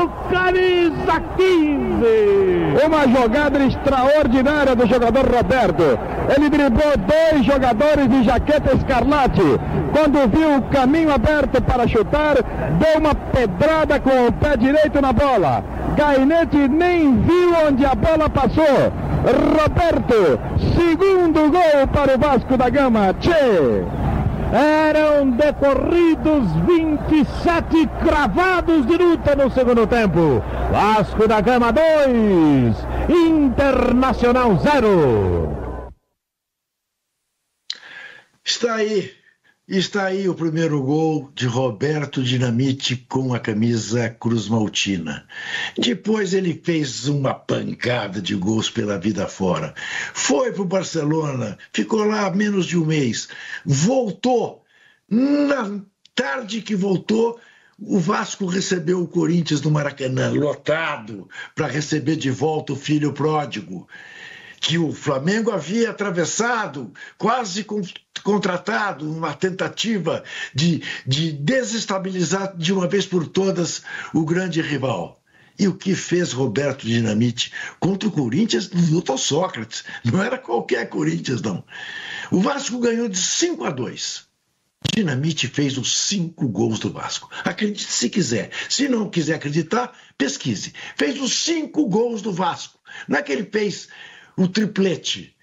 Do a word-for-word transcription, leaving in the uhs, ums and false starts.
camisa quinze. Uma jogada extraordinária do jogador Roberto. Ele driblou dois jogadores de jaqueta escarlate. Quando viu o caminho aberto para chutar, deu uma pedrada com o pé direito na bola. Gainete nem viu onde a bola passou. Roberto, segundo gol para o Vasco da Gama. Tchê! Eram decorridos vinte e sete cravados de luta no segundo tempo. Vasco da Gama dois, Internacional zero. Está aí, está aí o primeiro gol de Roberto Dinamite com a camisa Cruz Maltina. Depois ele fez uma pancada de gols pela vida fora. Foi para o Barcelona, ficou lá menos de um mês. Voltou. Na tarde que voltou, o Vasco recebeu o Corinthians no Maracanã, lotado, para receber de volta o filho pródigo, que o Flamengo havia atravessado, quase com, contratado, uma tentativa de, de desestabilizar de uma vez por todas o grande rival. E o que fez Roberto Dinamite contra o Corinthians no Dr. Sócrates? Não era qualquer Corinthians, não. O Vasco ganhou de cinco a dois. Dinamite fez os cinco gols do Vasco. Acredite se quiser. Se não quiser acreditar, pesquise. Fez os cinco gols do Vasco. Não é que ele fez o triplete.